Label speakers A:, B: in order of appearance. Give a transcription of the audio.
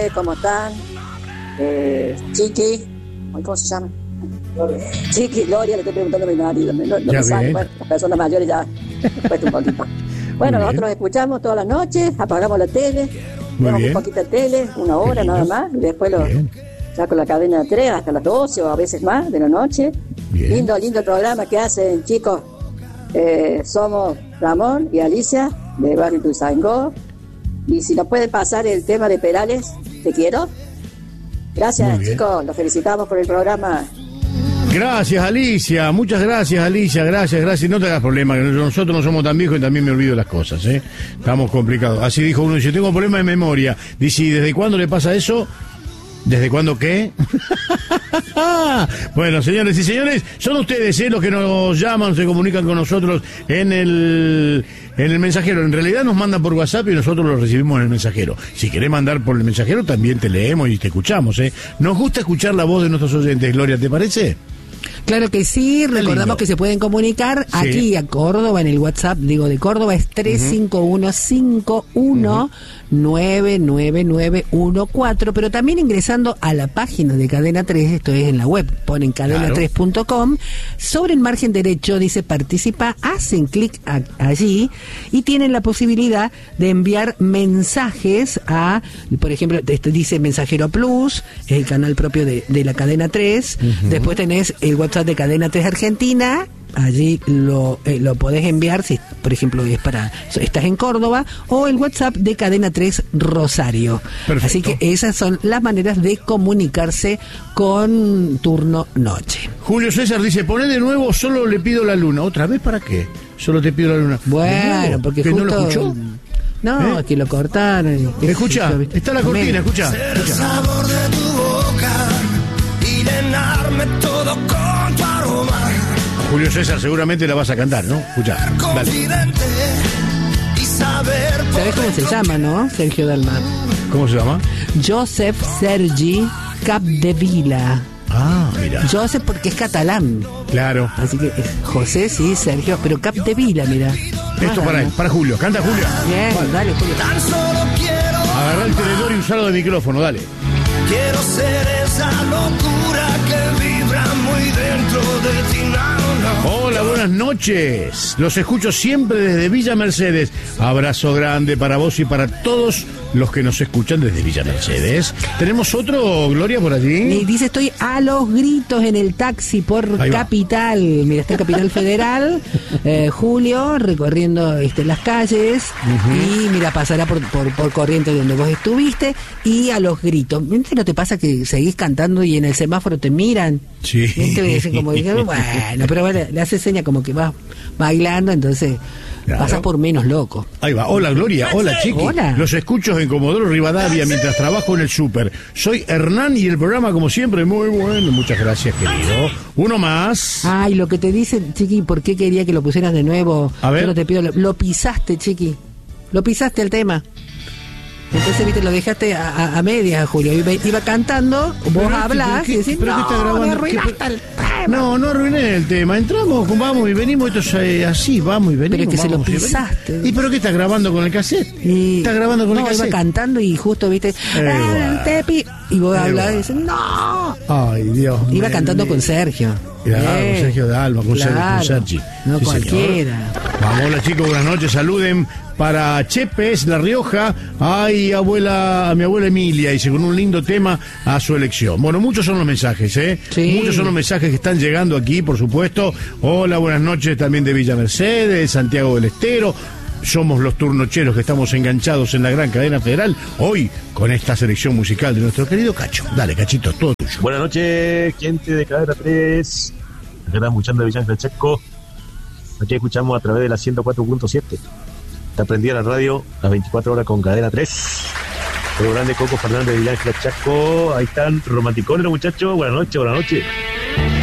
A: ¿Cómo están? Chiqui, ¿cómo se llama? Chiqui, Gloria, le estoy preguntando a mi marido. No me sale, bueno, las personas mayores ya cuesta un poquito. Bueno, nosotros escuchamos todas las noches, apagamos la tele, vemos un poquito de tele, 1 hora nada más, y después ya con la cadena 3 hasta las 12 o a veces más de la noche. Lindo programa que hacen, chicos. Somos Ramón y Alicia de Barrio Ituzaingó. Y si nos pueden pasar el tema de Perales, te quiero. Gracias, chicos, los felicitamos por el programa.
B: Gracias, Alicia, muchas gracias, Alicia, gracias. No te hagas problema, que nosotros no somos tan viejos y también me olvido las cosas, ¿eh? Estamos complicados. Así dijo uno, dice, tengo problemas de memoria. Dice, ¿y desde cuándo le pasa eso? ¿Desde cuándo qué? Bueno, señores y señores, son ustedes los que nos llaman, se comunican con nosotros en el mensajero. En realidad nos mandan por WhatsApp y nosotros lo recibimos en el mensajero. Si querés mandar por el mensajero, también te leemos y te escuchamos, ¿eh? Nos gusta escuchar la voz de nuestros oyentes, Gloria, ¿te parece?
C: Claro que sí, recordamos que se pueden comunicar aquí a Córdoba en el WhatsApp, de Córdoba es 351-51-99914, pero también ingresando a la página de Cadena 3, esto es en la web, ponen cadena3.com, sobre el margen derecho dice participa, hacen clic allí y tienen la posibilidad de enviar mensajes a, por ejemplo, dice Mensajero Plus, es el canal propio de la Cadena 3, después tenés el WhatsApp de Cadena 3 Argentina, allí lo podés enviar si, por ejemplo, estás en Córdoba, o el WhatsApp de Cadena 3 Rosario. Perfecto. Así que esas son las maneras de comunicarse con turno noche.
B: Julio César dice, poné de nuevo Solo le pido la luna. ¿Otra vez para qué? Solo te pido la luna.
C: Bueno, porque justo...
B: ¿No lo escuchó?
C: No, es que lo cortaron.
B: Escucha, está la cortina, escucha.
D: El sabor de tu boca y llenarme todo con tu aroma.
B: Julio César, seguramente la vas a cantar, ¿no? Escucha, dale.
C: ¿Sabés cómo se llama, no? Sergio Dalma.
B: ¿Cómo se llama?
C: Josep Sergi Capdevila.
B: Ah, mira.
C: Josep porque es catalán.
B: Claro.
C: Así que José, sí, Sergio, pero Capdevila, mira.
B: Esto para Julio. Canta Julio.
C: Bien, dale, Julio.
D: Tan solo quiero
B: agarrá el tenedor y usarlo de micrófono, dale.
D: Quiero ser esa locura que vibra muy dentro de ti.
B: Hola, buenas noches. Los escucho siempre desde Villa Mercedes. Abrazo grande para vos y para todos los que nos escuchan desde Villa Mercedes. ¿Tenemos otro, Gloria, por allí?
C: Y dice, estoy a los gritos en el taxi por Capital. Mira, está en Capital Federal. Julio, recorriendo las calles. Y mira, pasará por Corrientes donde vos estuviste. Y a los gritos. ¿No te pasa que seguís cantando y en el semáforo te miran?
B: Sí.
C: Te dicen como diciendo, bueno, pero bueno, le hace seña como que vas bailando, entonces pasas por menos loco.
B: Ahí va. Hola, Gloria. Hola, Chiqui.
C: Hola.
B: Los escucho en Comodoro Rivadavia mientras trabajo en el súper. Soy Hernán y el programa, como siempre, muy bueno. Muchas gracias, querido. Uno más.
C: Ay, lo que te dicen, Chiqui, ¿por qué quería que lo pusieras de nuevo?
B: A ver.
C: Yo no te pido, lo pisaste, Chiqui. Lo pisaste el tema. Entonces, viste, lo dejaste a medias, Julio. Iba cantando, vos hablás y decís,
B: ¿pero qué está grabando?
C: me arruinaste el tema.
B: No arruiné el tema. Entramos, vamos y venimos. Esto es así, vamos y venimos.
C: Pero es que se lo pisaste.
B: ¿Y pero qué estás grabando con el cassette? ¿Estás grabando con el cassette?
C: Iba cantando y justo, viste, y vos hablás y decís, ¡no!
B: Ay, Dios mío.
C: Iba cantando con Sergio.
B: Claro, con Sergio Dalma, con Sergi.
C: No
B: sí,
C: cualquiera.
B: Señor. Vamos, hola chicos, buenas noches, saluden para Chepes, La Rioja. Ay, a mi abuela Emilia, dice, con un lindo tema a su elección. Bueno, muchos son los mensajes,
C: Sí.
B: Muchos son los mensajes que están llegando aquí, por supuesto. Hola, buenas noches también de Villa Mercedes, Santiago del Estero. Somos los turnocheros que estamos enganchados en la gran cadena federal, hoy con esta selección musical de nuestro querido Cacho. Dale, Cachito, todo tuyo.
E: Buenas noches, gente de Cadena 3. Acá estamos escuchando de Villanca Chaco. Aquí escuchamos a través de la 104.7. Está prendida la radio las 24 horas con Cadena 3. El grande Coco Fernández de Villanca Chaco. Ahí están romanticones los muchachos. Buenas noches, buenas noches.